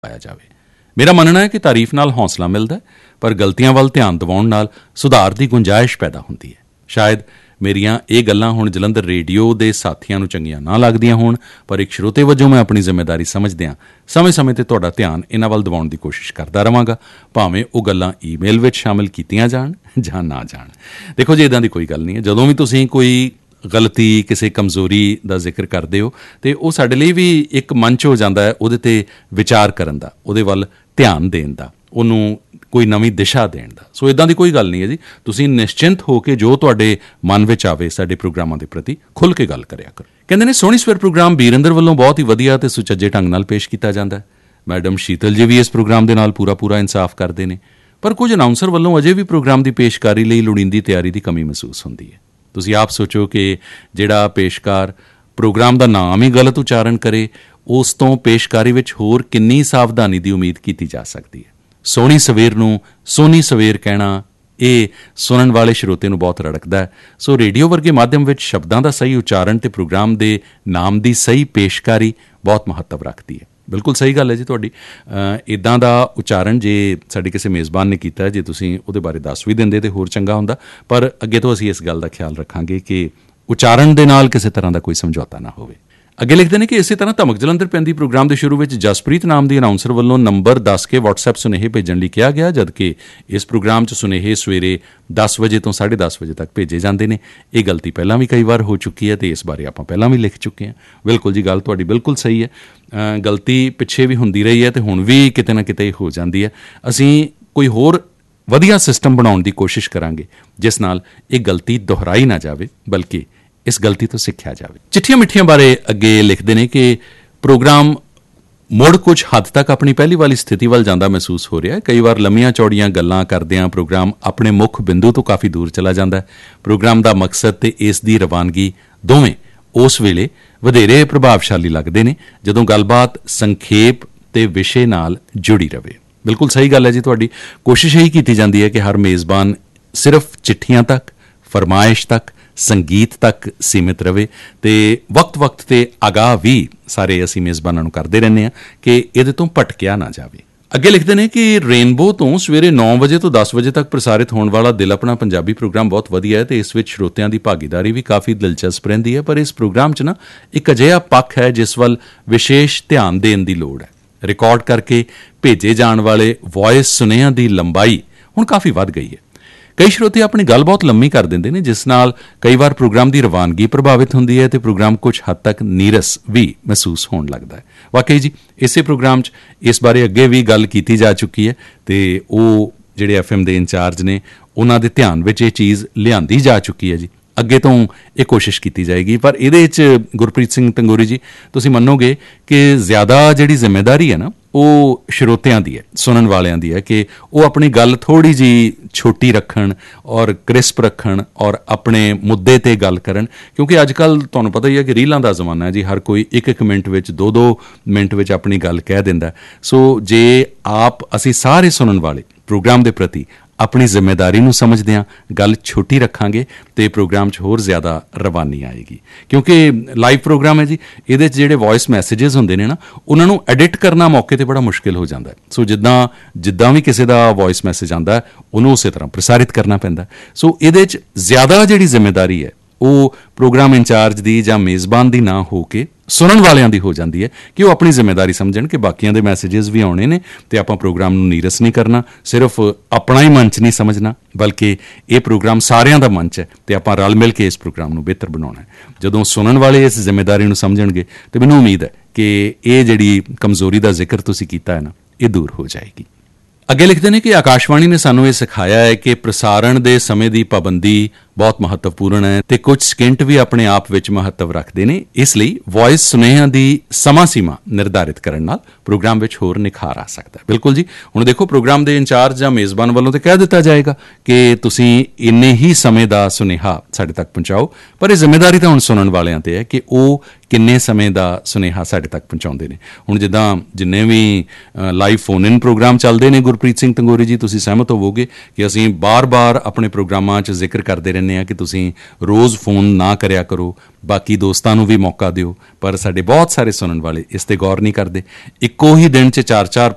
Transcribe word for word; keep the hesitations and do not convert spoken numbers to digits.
ਪਾਇਆ ਜਾਵੇ। ਮੇਰਾ ਮੰਨਣਾ ਹੈ ਕਿ ਤਾਰੀਫ ਨਾਲ ਹੌਸਲਾ ਮਿਲਦਾ ਹੈ, ਪਰ ਗਲਤੀਆਂ ਵੱਲ ਧਿਆਨ ਦਿਵਾਉਣ ਨਾਲ ਸੁਧਾਰ ਦੀ ਗੁੰਜਾਇਸ਼ ਪੈਦਾ ਹੁੰਦੀ ਹੈ। ਸ਼ਾਇਦ ਮੇਰੀਆਂ ਇਹ ਗੱਲਾਂ ਹੁਣ ਜਲੰਧਰ ਰੇਡੀਓ ਦੇ ਸਾਥੀਆਂ ਨੂੰ ਚੰਗੀਆਂ ਨਾ ਲੱਗਦੀਆਂ ਹੋਣ, ਪਰ ਇੱਕ ਸਰੋਤੇ ਵਜੋਂ ਮੈਂ ਆਪਣੀ ਜ਼ਿੰਮੇਵਾਰੀ ਸਮਝਦਿਆਂ ਸਮੇਂ-ਸਮੇਂ 'ਤੇ ਤੁਹਾਡਾ ਧਿਆਨ ਇਹਨਾਂ ਵੱਲ ਦਿਵਾਉਣ ਦੀ ਕੋਸ਼ਿਸ਼ ਕਰਦਾ ਰਹਾਂਗਾ, ਭਾਵੇਂ ਉਹ ਗੱਲਾਂ ਈਮੇਲ ਵਿੱਚ ਸ਼ਾਮਿਲ ਕੀਤੀਆਂ ਜਾਣ ਜਾਂ ਨਾ ਜਾਣ। ਦੇਖੋ ਜੀ, ਇੱਦਾਂ ਦੀ ਕੋਈ ਗੱਲ ਨਹੀਂ ਹੈ। ਜਦੋਂ ਵੀ ਤੁਸੀਂ ਕੋਈ ਗਲਤੀ, ਕਿਸੇ ਕਮਜ਼ੋਰੀ ਦਾ ਜ਼ਿਕਰ ਕਰਦੇ ਹੋ ਅਤੇ ਉਹ ਸਾਡੇ ਲਈ ਵੀ ਇੱਕ ਮੰਚ ਹੋ ਜਾਂਦਾ ਹੈ ਉਹਦੇ 'ਤੇ ਵਿਚਾਰ ਕਰਨ ਦਾ, ਉਹਦੇ ਵੱਲ ਧਿਆਨ ਦੇਣ ਦਾ, ਉਹਨੂੰ ਕੋਈ ਨਵੀਂ ਦਿਸ਼ਾ ਦੇਣ ਦਾ। ਸੋ ਇੱਦਾਂ ਦੀ ਕੋਈ ਗੱਲ ਨਹੀਂ ਹੈ ਜੀ। ਤੁਸੀਂ ਨਿਸ਼ਚਿੰਤ ਹੋ ਕੇ ਜੋ ਤੁਹਾਡੇ ਮਨ ਵਿੱਚ ਆਵੇ ਸਾਡੇ ਪ੍ਰੋਗਰਾਮਾਂ ਦੇ ਪ੍ਰਤੀ ਖੁੱਲ੍ਹ ਕੇ ਗੱਲ ਕਰਿਆ ਕਰੋ। ਕਹਿੰਦੇ ਨੇ ਸੋਹਣੀ ਸਵੇਰ ਪ੍ਰੋਗਰਾਮ ਬੀਰਿੰਦਰ ਵੱਲੋਂ ਬਹੁਤ ਹੀ ਵਧੀਆ ਅਤੇ ਸੁਚੱਜੇ ਢੰਗ ਨਾਲ ਪੇਸ਼ ਕੀਤਾ ਜਾਂਦਾ ਹੈ। ਮੈਡਮ ਸ਼ੀਤਲ ਜੀ ਵੀ ਇਸ ਪ੍ਰੋਗਰਾਮ ਦੇ ਨਾਲ ਪੂਰਾ ਪੂਰਾ ਇਨਸਾਫ ਕਰਦੇ ਨੇ, ਪਰ ਕੁਝ ਅਨਾਊਂਸਰ ਵੱਲੋਂ ਅਜੇ ਵੀ ਪ੍ਰੋਗਰਾਮ ਦੀ ਪੇਸ਼ਕਾਰੀ ਲਈ ਲੋੜੀਂਦੀ ਤਿਆਰੀ ਦੀ ਕਮੀ ਮਹਿਸੂਸ ਹੁੰਦੀ ਹੈ। ਤੁਸੀਂ ਆਪ ਸੋਚੋ ਕਿ ਜਿਹੜਾ ਪੇਸ਼ਕਾਰ ਪ੍ਰੋਗਰਾਮ ਦਾ ਨਾਮ ਹੀ ਗਲਤ ਉਚਾਰਨ ਕਰੇ, ਉਸ ਤੋਂ ਪੇਸ਼ਕਾਰੀ ਵਿੱਚ ਹੋਰ ਕਿੰਨੀ ਸਾਵਧਾਨੀ ਦੀ ਉਮੀਦ ਕੀਤੀ ਜਾ ਸਕਦੀ ਹੈ। ਸੋਹਣੀ ਸਵੇਰ ਨੂੰ ਸੋਹਣੀ ਸਵੇਰ ਕਹਿਣਾ, ਇਹ ਸੁਣਨ ਵਾਲੇ ਸਰੋਤੇ ਨੂੰ ਬਹੁਤ ਰੜਕਦਾ ਹੈ। ਸੋ ਰੇਡੀਓ ਵਰਗੇ ਮਾਧਿਅਮ ਵਿੱਚ ਸ਼ਬਦਾਂ ਦਾ ਸਹੀ ਉਚਾਰਨ ਅਤੇ ਪ੍ਰੋਗਰਾਮ ਦੇ ਨਾਮ ਦੀ ਸਹੀ ਪੇਸ਼ਕਾਰੀ ਬਹੁਤ ਮਹੱਤਵ ਰੱਖਦੀ ਹੈ। ਬਿਲਕੁਲ ਸਹੀ ਗੱਲ ਹੈ ਜੀ ਤੁਹਾਡੀ। ਇੱਦਾਂ ਦਾ ਉਚਾਰਨ ਜੇ ਸਾਡੇ ਕਿਸੇ ਮੇਜ਼ਬਾਨ ਨੇ ਕੀਤਾ, ਜੇ ਤੁਸੀਂ ਉਹਦੇ ਬਾਰੇ ਦੱਸ ਵੀ ਦਿੰਦੇ ਤਾਂ ਹੋਰ ਚੰਗਾ ਹੁੰਦਾ, ਪਰ ਅੱਗੇ ਤੋਂ ਅਸੀਂ ਇਸ ਗੱਲ ਦਾ ਖਿਆਲ ਰੱਖਾਂਗੇ ਕਿ ਉਚਾਰਨ ਦੇ ਨਾਲ ਕਿਸੇ ਤਰ੍ਹਾਂ ਦਾ ਕੋਈ ਸਮਝੌਤਾ ਨਾ ਹੋਵੇ। ਅੱਗੇ ਲਿਖਦੇ ਨੇ ਕਿ ਇਸੇ ਤਰ੍ਹਾਂ ਧਮਕ ਜਲੰਧਰ ਪੈਂਦੀ ਪ੍ਰੋਗਰਾਮ ਦੇ ਸ਼ੁਰੂ ਵਿੱਚ ਜਸਪ੍ਰੀਤ ਨਾਮ ਦੀ ਅਨਾਊਂਸਰ ਵੱਲੋਂ ਨੰਬਰ ਦੱਸ ਕੇ ਵਟਸਐਪ ਸੁਨੇਹੇ ਭੇਜਣ ਲਈ ਕਿਹਾ ਗਿਆ, ਜਦਕਿ ਇਸ ਪ੍ਰੋਗਰਾਮ 'ਚ ਸੁਨੇਹੇ ਸਵੇਰੇ ਦਸ ਵਜੇ ਤੋਂ ਸਾਢੇ ਦਸ ਵਜੇ ਤੱਕ ਭੇਜੇ ਜਾਂਦੇ ਨੇ। ਇਹ ਗਲਤੀ ਪਹਿਲਾਂ ਵੀ ਕਈ ਵਾਰ ਹੋ ਚੁੱਕੀ ਹੈ ਅਤੇ ਇਸ ਬਾਰੇ ਆਪਾਂ ਪਹਿਲਾਂ ਵੀ ਲਿਖ ਚੁੱਕੇ ਹਾਂ। ਬਿਲਕੁਲ ਜੀ, ਗੱਲ ਤੁਹਾਡੀ ਬਿਲਕੁਲ ਸਹੀ ਹੈ। ਗਲਤੀ ਪਿੱਛੇ ਵੀ ਹੁੰਦੀ ਰਹੀ ਹੈ ਅਤੇ ਹੁਣ ਵੀ ਕਿਤੇ ਨਾ ਕਿਤੇ ਹੋ ਜਾਂਦੀ ਹੈ। ਅਸੀਂ ਕੋਈ ਹੋਰ ਵਧੀਆ ਸਿਸਟਮ ਬਣਾਉਣ ਦੀ ਕੋਸ਼ਿਸ਼ ਕਰਾਂਗੇ ਜਿਸ ਨਾਲ ਇਹ ਗਲਤੀ ਦੁਹਰਾਈ ਨਾ ਜਾਵੇ, ਬਲਕਿ ਇਸ ਗਲਤੀ ਤੋਂ ਸਿੱਖਿਆ ਜਾਵੇ। ਚਿੱਠੀਆਂ ਮਿੱਠੀਆਂ ਬਾਰੇ ਅੱਗੇ ਲਿਖਦੇ ਨੇ ਕਿ ਪ੍ਰੋਗਰਾਮ ਮੁੜ ਕੁਝ ਹੱਦ ਤੱਕ ਆਪਣੀ ਪਹਿਲੀ ਵਾਲੀ ਸਥਿਤੀ ਵੱਲ ਜਾਂਦਾ ਮਹਿਸੂਸ ਹੋ ਰਿਹਾ ਹੈ। ਕਈ ਵਾਰ ਲੰਮੀਆਂ ਚੌੜੀਆਂ ਗੱਲਾਂ ਕਰਦਿਆਂ ਪ੍ਰੋਗਰਾਮ ਆਪਣੇ ਮੁੱਖ ਬਿੰਦੂ ਤੋਂ ਕਾਫੀ ਦੂਰ ਚਲਾ ਜਾਂਦਾ ਹੈ। ਪ੍ਰੋਗਰਾਮ ਦਾ ਮਕਸਦ ਤੇ ਇਸ ਦੀ ਰਵਾਨਗੀ ਦੋਵੇਂ ਉਸ ਵੇਲੇ ਵਧੇਰੇ ਪ੍ਰਭਾਵਸ਼ਾਲੀ ਲੱਗਦੇ ਨੇ ਜਦੋਂ ਗੱਲਬਾਤ ਸੰਖੇਪ ਤੇ ਵਿਸ਼ੇ ਨਾਲ ਜੁੜੀ ਰਹੇ। ਬਿਲਕੁਲ ਸਹੀ ਗੱਲ ਹੈ ਜੀ ਤੁਹਾਡੀ। ਕੋਸ਼ਿਸ਼ ਇਹੀ ਕੀਤੀ ਜਾਂਦੀ ਹੈ ਕਿ ਹਰ ਮੇਜ਼ਬਾਨ ਸਿਰਫ ਚਿੱਠੀਆਂ ਤੱਕ, ਫਰਮਾਇਸ਼ ਤੱਕ, ਸੰਗੀਤ ਤੱਕ ਸੀਮਿਤ ਰਹੇ ਅਤੇ ਵਕਤ ਵਕਤ 'ਤੇ ਆਗਾਹ ਵੀ ਸਾਰੇ ਅਸੀਂ ਮੇਜ਼ਬਾਨਾਂ ਨੂੰ ਕਰਦੇ ਰਹਿੰਦੇ ਹਾਂ ਕਿ ਇਹਦੇ ਤੋਂ ਭਟਕਿਆ ਨਾ ਜਾਵੇ। ਅੱਗੇ ਲਿਖਦੇ ਨੇ ਕਿ ਰੇਨਬੋ ਤੋਂ ਸਵੇਰੇ ਨੌ ਵਜੇ ਤੋਂ ਦਸ ਵਜੇ ਤੱਕ ਪ੍ਰਸਾਰਿਤ ਹੋਣ ਵਾਲਾ ਦਿਲ ਆਪਣਾ ਪੰਜਾਬੀ ਪ੍ਰੋਗਰਾਮ ਬਹੁਤ ਵਧੀਆ ਹੈ ਅਤੇ ਇਸ ਵਿੱਚ ਸਰੋਤਿਆਂ ਦੀ ਭਾਗੀਦਾਰੀ ਵੀ ਕਾਫੀ ਦਿਲਚਸਪ ਰਹਿੰਦੀ ਹੈ, ਪਰ ਇਸ ਪ੍ਰੋਗਰਾਮ 'ਚ ਨਾ ਇੱਕ ਅਜਿਹਾ ਪੱਖ ਹੈ ਜਿਸ ਵੱਲ ਵਿਸ਼ੇਸ਼ ਧਿਆਨ ਦੇਣ ਦੀ ਲੋੜ ਹੈ। ਰਿਕਾਰਡ ਕਰਕੇ ਭੇਜੇ ਜਾਣ ਵਾਲੇ ਵੌਇਸ ਸੁਨੇਹਿਆਂ ਦੀ ਲੰਬਾਈ ਹੁਣ ਕਾਫੀ ਵੱਧ ਗਈ ਹੈ। ਕਈ ਸਰੋਤੇ ਆਪਣੀ ਗੱਲ ਬਹੁਤ ਲੰਮੀ ਕਰ ਦਿੰਦੇ ਨੇ, ਜਿਸ ਨਾਲ ਕਈ ਵਾਰ ਪ੍ਰੋਗਰਾਮ ਦੀ ਰਵਾਨਗੀ ਪ੍ਰਭਾਵਿਤ ਹੁੰਦੀ ਹੈ ਅਤੇ ਪ੍ਰੋਗਰਾਮ ਕੁਝ ਹੱਦ ਤੱਕ ਨੀਰਸ ਵੀ ਮਹਿਸੂਸ ਹੋਣ ਲੱਗਦਾ ਹੈ। ਵਾਕਈ ਜੀ, ਇਸੇ ਪ੍ਰੋਗਰਾਮ 'ਚ ਇਸ ਬਾਰੇ ਅੱਗੇ ਵੀ ਗੱਲ ਕੀਤੀ ਜਾ ਚੁੱਕੀ ਹੈ ਅਤੇ ਉਹ ਜਿਹੜੇ ਐਫ ਐਮ ਦੇ ਇੰਚਾਰਜ ਨੇ ਉਹਨਾਂ ਦੇ ਧਿਆਨ ਵਿੱਚ ਇਹ ਚੀਜ਼ ਲਿਆਂਦੀ ਜਾ ਚੁੱਕੀ ਹੈ ਜੀ। ਅੱਗੇ ਤੋਂ ਇਹ ਕੋਸ਼ਿਸ਼ ਕੀਤੀ ਜਾਏਗੀ, ਪਰ ਇਹਦੇ 'ਚ ਗੁਰਪ੍ਰੀਤ ਸਿੰਘ ਤੰਗੋਰੀ ਜੀ, ਤੁਸੀਂ ਮੰਨੋਗੇ ਕਿ ਜ਼ਿਆਦਾ ਜਿਹੜੀ ਜ਼ਿੰਮੇਦਾਰੀ ਹੈ ਨਾ ਉਹ ਸਰੋਤਿਆਂ ਦੀ ਹੈ, ਸੁਣਨ ਵਾਲਿਆਂ ਦੀ ਹੈ ਕਿ ਉਹ ਆਪਣੀ ਗੱਲ ਥੋੜ੍ਹੀ ਜਿਹੀ ਛੋਟੀ ਰੱਖਣ ਔਰ ਕ੍ਰਿਸਪ ਰੱਖਣ ਔਰ ਆਪਣੇ ਮੁੱਦੇ 'ਤੇ ਗੱਲ ਕਰਨ, ਕਿਉਂਕਿ ਅੱਜ ਕੱਲ੍ਹ ਤੁਹਾਨੂੰ ਪਤਾ ਹੀ ਹੈ ਕਿ ਰੀਲਾਂ ਦਾ ਜ਼ਮਾਨਾ ਹੈ ਜੀ। ਹਰ ਕੋਈ ਇੱਕ ਇੱਕ ਮਿੰਟ ਵਿੱਚ, ਦੋ ਦੋ ਮਿੰਟ ਵਿੱਚ ਆਪਣੀ ਗੱਲ ਕਹਿ ਦਿੰਦਾ। ਸੋ ਜੇ ਆਪ ਅਸੀਂ ਸਾਰੇ ਸੁਣਨ ਵਾਲੇ ਪ੍ਰੋਗਰਾਮ ਦੇ ਪ੍ਰਤੀ ਆਪਣੀ ਜ਼ਿੰਮੇਦਾਰੀ ਨੂੰ ਸਮਝਦੇ ਹਾਂ, ਗੱਲ ਛੋਟੀ ਰੱਖਾਂਗੇ ਅਤੇ ਪ੍ਰੋਗਰਾਮ 'ਚ ਹੋਰ ਜ਼ਿਆਦਾ ਰਵਾਨੀ ਆਏਗੀ। ਕਿਉਂਕਿ ਲਾਈਵ ਪ੍ਰੋਗਰਾਮ ਹੈ ਜੀ, ਇਹਦੇ 'ਚ ਜਿਹੜੇ ਵੌਇਸ ਮੈਸੇਜਿਸ ਹੁੰਦੇ ਨੇ ਨਾ, ਉਹਨਾਂ ਨੂੰ ਐਡਿਟ ਕਰਨਾ ਮੌਕੇ 'ਤੇ ਬੜਾ ਮੁਸ਼ਕਿਲ ਹੋ ਜਾਂਦਾ। ਸੋ ਜਿੱਦਾਂ ਜਿੱਦਾਂ ਵੀ ਕਿਸੇ ਦਾ ਵੌਇਸ ਮੈਸੇਜ ਆਉਂਦਾ ਉਹਨੂੰ ਉਸੇ ਤਰ੍ਹਾਂ ਪ੍ਰਸਾਰਿਤ ਕਰਨਾ ਪੈਂਦਾ। ਸੋ ਇਹਦੇ 'ਚ ਜ਼ਿਆਦਾ ਜਿਹੜੀ ਜ਼ਿੰਮੇਦਾਰੀ ਹੈ ਉਹ ਪ੍ਰੋਗਰਾਮ ਇੰਚਾਰਜ ਦੀ ਜਾਂ ਮੇਜ਼ਬਾਨ ਦੀ ਨਾ ਹੋ ਕੇ ਸੁਣਨ ਵਾਲਿਆਂ ਦੀ ਹੋ ਜਾਂਦੀ ਹੈ ਕਿ ਉਹ ਆਪਣੀ ਜ਼ਿੰਮੇਦਾਰੀ ਸਮਝਣ ਕਿ ਬਾਕੀਆਂ ਦੇ ਮੈਸੇਜਿਸ ਵੀ ਆਉਣੇ ਨੇ ਅਤੇ ਆਪਾਂ ਪ੍ਰੋਗਰਾਮ ਨੂੰ ਨੀਰਸ ਨਹੀਂ ਕਰਨਾ, ਸਿਰਫ ਆਪਣਾ ਹੀ ਮੰਚ ਨਹੀਂ ਸਮਝਣਾ, ਬਲਕਿ ਇਹ ਪ੍ਰੋਗਰਾਮ ਸਾਰਿਆਂ ਦਾ ਮੰਚ ਹੈ ਅਤੇ ਆਪਾਂ ਰਲ ਮਿਲ ਕੇ ਇਸ ਪ੍ਰੋਗਰਾਮ ਨੂੰ ਬਿਹਤਰ ਬਣਾਉਣਾ ਹੈ। ਜਦੋਂ ਸੁਣਨ ਵਾਲੇ ਇਸ ਜ਼ਿੰਮੇਦਾਰੀ ਨੂੰ ਸਮਝਣਗੇ ਅਤੇ ਮੈਨੂੰ ਉਮੀਦ ਹੈ ਕਿ ਇਹ ਜਿਹੜੀ ਕਮਜ਼ੋਰੀ ਦਾ ਜ਼ਿਕਰ ਤੁਸੀਂ ਕੀਤਾ ਹੈ ਨਾ, ਇਹ ਦੂਰ ਹੋ ਜਾਏਗੀ। ਅੱਗੇ ਲਿਖਦੇ ਨੇ ਕਿ ਆਕਾਸ਼ਵਾਣੀ ਨੇ ਸਾਨੂੰ ਇਹ ਸਿਖਾਇਆ ਹੈ ਕਿ ਪ੍ਰਸਾਰਣ ਦੇ ਸਮੇਂ ਦੀ ਪਾਬੰਦੀ ਬਹੁਤ ਮਹੱਤਵਪੂਰਨ ਹੈ ਅਤੇ ਕੁਝ ਸਕਿੰਟ ਵੀ ਆਪਣੇ ਆਪ ਵਿੱਚ ਮਹੱਤਵ ਰੱਖਦੇ ਨੇ। ਇਸ ਲਈ ਵੌਇਸ ਸੁਨੇਹਿਆਂ ਦੀ ਸਮਾਂ ਸੀਮਾ ਨਿਰਧਾਰਿਤ ਕਰਨ ਨਾਲ ਪ੍ਰੋਗਰਾਮ ਵਿੱਚ ਹੋਰ ਨਿਖਾਰ ਆ ਸਕਦਾ ਹੈ। ਬਿਲਕੁਲ ਜੀ, ਹੁਣ ਦੇਖੋ ਪ੍ਰੋਗਰਾਮ ਦੇ ਇੰਚਾਰਜ ਜਾਂ ਮੇਜ਼ਬਾਨ ਵੱਲੋਂ ਤਾਂ ਕਹਿ ਦਿੱਤਾ ਜਾਏਗਾ ਕਿ ਤੁਸੀਂ ਇੰਨੇ ਹੀ ਸਮੇਂ ਦਾ ਸੁਨੇਹਾ ਸਾਡੇ ਤੱਕ ਪਹੁੰਚਾਓ, ਪਰ ਇਹ ਜ਼ਿੰਮੇਦਾਰੀ ਤਾਂ ਹੁਣ ਸੁਣਨ ਵਾਲਿਆਂ 'ਤੇ ਹੈ ਕਿ ਉਹ ਕਿੰਨੇ ਸਮੇਂ ਦਾ ਸੁਨੇਹਾ ਸਾਡੇ ਤੱਕ ਪਹੁੰਚਾਉਂਦੇ ਨੇ। ਹੁਣ ਜਿੱਦਾਂ ਜਿੰਨੇ ਵੀ ਲਾਈਵ ਫੋਨ ਇਨ ਪ੍ਰੋਗਰਾਮ ਚੱਲਦੇ ਨੇ, ਗੁਰਪ੍ਰੀਤ ਸਿੰਘ ਤੰਗੋਰੀ ਜੀ, ਤੁਸੀਂ ਸਹਿਮਤ ਹੋਵੋਗੇ ਕਿ ਅਸੀਂ ਬਾਰ-ਬਾਰ ਆਪਣੇ ਪ੍ਰੋਗਰਾਮਾਂ 'ਚ ਜ਼ਿਕਰ ਕਰਦੇ ਰਹਿੰਦੇ ਹਾਂ ਕਿ ਤੁਸੀਂ ਰੋਜ਼ ਫੋਨ ਨਾ ਕਰਿਆ ਕਰੋ, ਬਾਕੀ ਦੋਸਤਾਂ ਨੂੰ ਵੀ ਮੌਕਾ ਦਿਓ, ਪਰ ਸਾਡੇ ਬਹੁਤ ਸਾਰੇ ਸੁਣਨ ਵਾਲੇ ਇਸ 'ਤੇ ਗੌਰ ਨਹੀਂ ਕਰਦੇ। ਇੱਕੋ ਹੀ ਦਿਨ 'ਚ ਚਾਰ ਚਾਰ